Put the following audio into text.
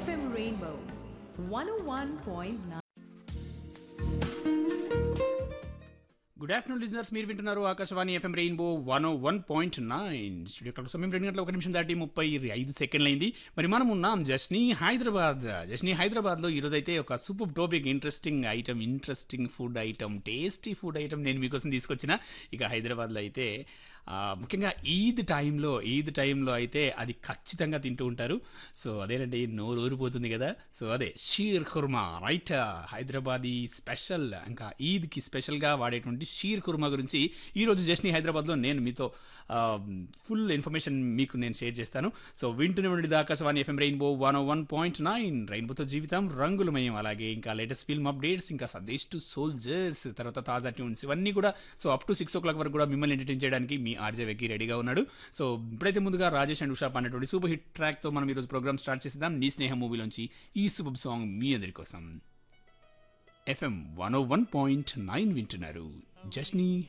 FM Rainbow 101.9. Good afternoon listeners, మీరు వింటున్నారు Akashvani FM rainbow 101.9. Studio clock సమయం 2 గంటల 1 నిమిషం దాటి 35 సెకండ్లు అయింది. మరి మనం ఉన్నాం జస్నీ హైదరాబాద్లో ఈరోజు అయితే ఒక super topic, interesting food item, tasty food item నేను మీకోసం తీసుకొచ్చిన. ఇక హైదరాబాద్లో అయితే ముఖ్యంగా ఈద్ టైంలో అయితే అది ఖచ్చితంగా తింటూ ఉంటారు. సో అదేనండి, నోరు ఊరిపోతుంది కదా. సో అదే shear kurma, right? Hyderabadi special, ఇంకా ఈద్కి స్పెషల్గా వాడేటువంటి షీర్ ఖుర్మా గురించి ఈరోజు జస్నీ హైదరాబాద్లో నేను మీతో ఫుల్ ఇన్ఫర్మేషన్ మీకు నేను షేర్ చేస్తాను. సో వింటూనే ఉండి ఆకాశవాణి ఎఫ్ఎం రెయిన్బో 101.9, రెయిన్బోతో జీవితం రంగులమయం. అలాగే ఇంకా లేటెస్ట్ ఫిల్మ్ అప్డేట్స్, ఇంకా సందేశ్ టు సోల్జర్స్, తర్వాత తాజా ట్యూన్స్, ఇవన్నీ కూడా సో అప్ టు 6 o'clock వరకు కూడా మిమ్మల్ని ఎంటర్టైన్ చేయడానికి మీ ఆర్జే వెక్కి రెడీగా ఉన్నాడు. సో ఇప్పుడైతే ముందుగా రాజేష్ అండ్ ఉషా అన్నటువంటి సూపర్ హిట్ ట్రాక్తో మనం ఈరోజు ప్రోగ్రామ్ స్టార్ట్ చేసేద్దాం. నీ స్నేహం మూవీలోంచి ఈ సూపర్ సాంగ్ మీ అందరి కోసం. FM 101.9 వింటున్నారు. జస్నీ